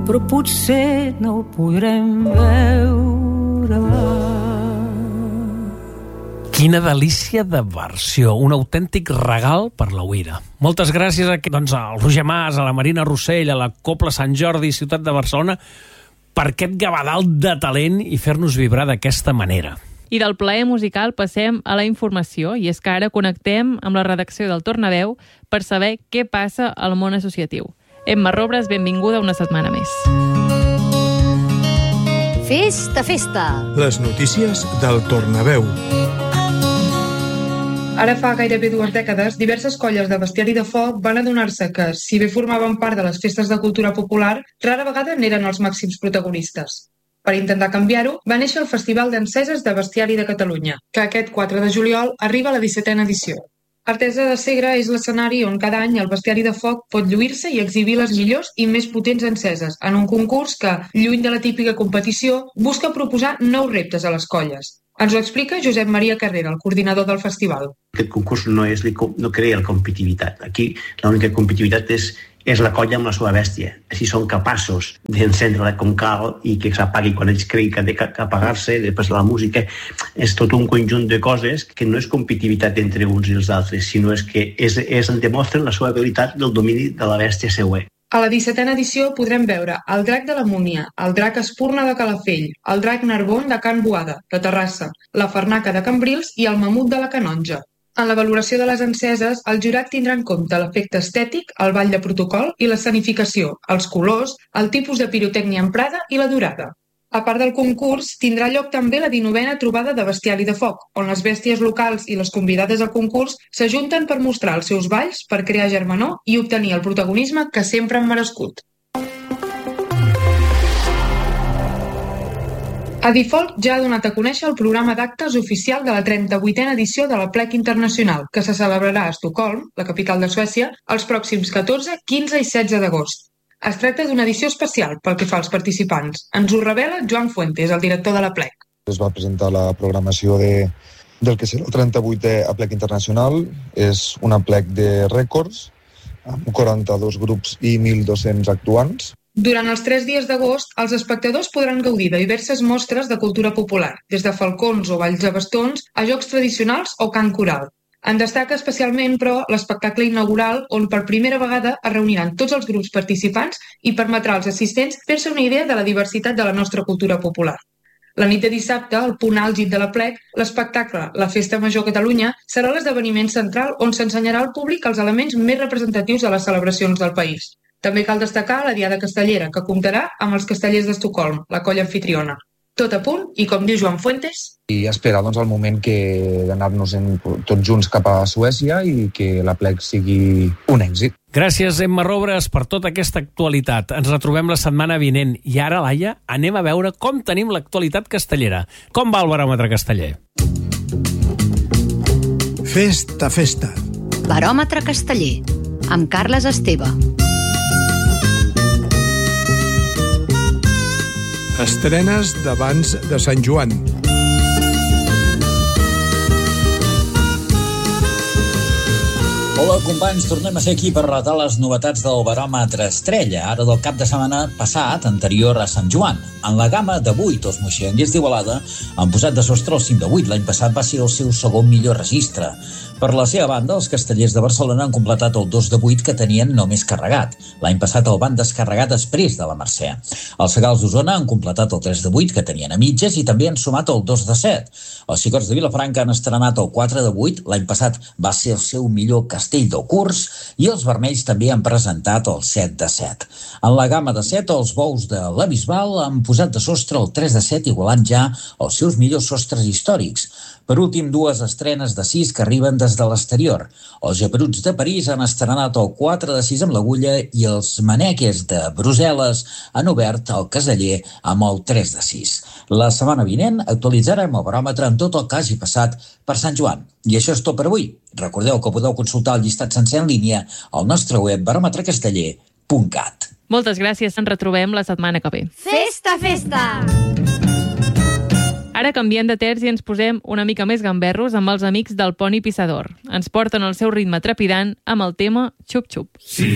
però potser no ho podrem veure. Quina delícia de versió, un autèntic regal per la Uira. Moltes gràcies al Roger Mas, a la Marina Rossell, a la Cobla Sant Jordi, Ciutat de Barcelona, per aquest gavadal de talent i fer-nos vibrar d'aquesta manera. I del plaer musical passem a la informació, i és que ara connectem amb la redacció del Tornaveu per saber què passa al món associatiu. Emma Robres, benvinguda una setmana més. Festa, festa! Les notícies del Tornaveu. Ara fa gairebé 2 dècades, diverses colles de bestiari de foc van adonar-se que, si bé formaven part de les festes de cultura popular, rara vegada n'eren els màxims protagonistes. Per intentar canviar-ho, va néixer el Festival d'Enceses de Bestiari de Catalunya, que aquest 4 de juliol arriba a la 17a edició. Artesa de Segre és l'escenari on cada any el bestiari de foc pot lluir-se i exhibir les millors i més potents enceses, en un concurs que, lluny de la típica competició, busca proposar nous reptes a les colles. Ens ho explica Josep Maria Carrera, el coordinador del festival. Aquest concurs no crea la competitivitat. Aquí l'única competitivitat és la colla amb la seva bèstia. Si són capaços d'encendre-la com cal i que s'apagui quan ells creguin que ha d'apagar-se, després la música, és tot un conjunt de coses que no és competitivitat entre uns i els altres, sinó que demostren la seva habilitat del domini de la bèstia seua. A la 17a edició podrem veure el drac de la Múnia, el drac Espurna de Calafell, el drac Narbon de Can Boada, de Terrassa, la Farnaca de Cambrils i el mamut de la Canonja. En la valoració de les enceses, el jurat tindrà en compte l'efecte estètic, el ball de protocol i l'escenificació, els colors, el tipus de pirotècnia emprada i la durada. A part del concurs, tindrà lloc també la 19a trobada de bestiari de foc, on les bèsties locals i les convidades al concurs s'ajunten per mostrar els seus balls, per crear germanor i obtenir el protagonisme que sempre han merescut. Adifolk ja ha donat a conèixer el programa d'actes oficial de la 38a edició de la Plec Internacional, que se celebrarà a Estocolm, la capital de Suècia, els pròxims 14, 15 i 16 d'agost. Es tracta d'una edició especial pel que fa als participants. Ens ho revela Joan Fuentes, el director de la Plec. Es va presentar la programació del que serà el 38è Aplec Internacional. És una Aplec de rècords, amb 42 grups i 1.200 actuants. Durant els 3 dies d'agost, els espectadors podran gaudir de diverses mostres de cultura popular, des de falcons o balls de bastons a jocs tradicionals o cant coral. En destaca especialment, però, l'espectacle inaugural on per primera vegada es reuniran tots els grups participants i permetrà als assistents fer-se una idea de la diversitat de la nostra cultura popular. La nit de dissabte, al punt àlgid de la Plec, l'espectacle La Festa Major Catalunya serà l'esdeveniment central on s'ensenyarà al públic els elements més representatius de les celebracions del país. També cal destacar la Diada Castellera, que comptarà amb els castellers d'Estocolm, la colla anfitriona. Tot a punt, i com diu Joan Fuentes... I esperar el moment d'anar-nos tots junts cap a Suècia i que la Plec sigui un èxit. Gràcies, Emma Robres, per tota aquesta actualitat. Ens retrobem la setmana vinent. I ara, Laia, anem a veure com tenim l'actualitat castellera. Com va el baròmetre casteller? Festa, festa. Baròmetre casteller, amb Carles Esteve. Estrenes d'abans de Sant Joan. Hola, companys, tornem a ser aquí per relatar les novetats del baròmetre Estrella, ara del cap de setmana passat, anterior a Sant Joan. En la gamma de 8, els moixenguers d'Igualada han posat de sostre el 5 de 8. L'any passat va ser el seu segon millor registre. Per la seva banda, els castellers de Barcelona han completat el 2 de 8 que tenien només carregat. L'any passat el van descarregar després de la Mercè. Els Segals d'Osona han completat el 3 de 8 que tenien a mitges i també han sumat el 2 de 7. Els Xicots de Vilafranca han estrenat el 4 de 8. L'any passat va ser el seu millor castell del curs i els Vermells també han presentat el 7 de 7. En la gamma de 7, els Bous de la Bisbal han posat de sostre el 3 de 7 igualant ja els seus millors sostres històrics. Per últim, 2 estrenes de 6 que arriben des de l'exterior. Els Geperuts de París han estrenat el 4 de 6 amb l'Agulla i els Maneques de Brussel·les han obert el caseller amb el 3 de 6. La setmana vinent actualitzarem el baròmetre amb tot el que hagi passat per Sant Joan. I això és tot per avui. Recordeu que podeu consultar el llistat sencer en línia al nostre web baròmetrecasteller.cat. Moltes gràcies, ens retrobem la setmana que ve. Festa, festa! Ara canviem de terç i ens posem una mica més gamberros amb els amics del Poni Pissador. Ens porten el seu ritme trepidant amb el tema Xup Xup. Sí.